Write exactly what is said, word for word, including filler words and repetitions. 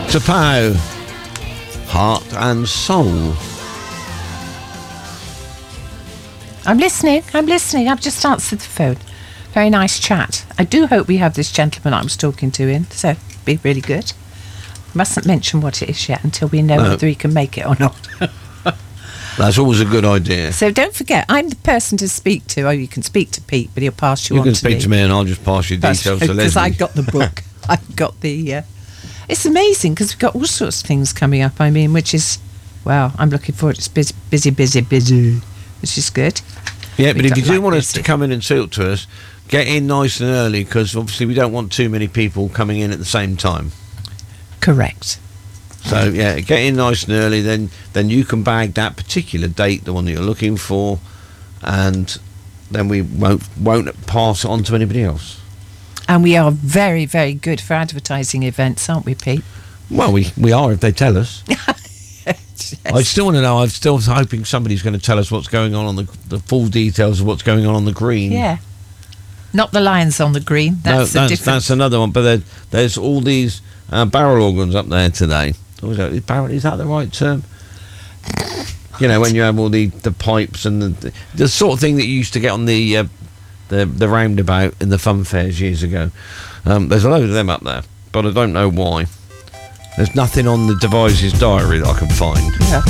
Tapao, Heart and Soul. I'm listening, I'm listening. I've just answered the phone. Very nice chat. I do hope we have this gentleman I was talking to in, so it'd be really good. Mustn't mention what it is yet until we know No. whether he can make it or not. That's always a good idea. So don't forget, I'm the person to speak to. Oh, you can speak to Pete, but he'll pass you, You on can to speak me. to me and I'll just pass you details to Leslie. Because I got the book. I've got the... Uh, it's amazing because we've got all sorts of things coming up, I mean, which is... Well, I'm looking forward. It's busy, busy, busy, busy, which is good. Yeah, but We if you don't do like want us busy. to come in and talk to us, get in nice and early because obviously we don't want too many people coming in at the same time. Correct. So yeah, get in nice and early, then then you can bag that particular date, the one that you're looking for, and then we won't won't pass it on to anybody else. And we are very, very good for advertising events, aren't we, Pete? Well, we we are if they tell us. Yes. I still want to know. I'm still hoping somebody's going to tell us what's going on on the the full details of what's going on on the green. Yeah. Not the lions on the green. That's no, a that's, different... that's another one. But there, there's all these uh, barrel organs up there today. Is that, is barrel, is that the right term? You know, when you have all the, the pipes and the, the the sort of thing that you used to get on the uh, the the roundabout in the fun fairs years ago. Um, there's a load of them up there, but I don't know why. There's nothing on the device's diary that I can find. Yeah.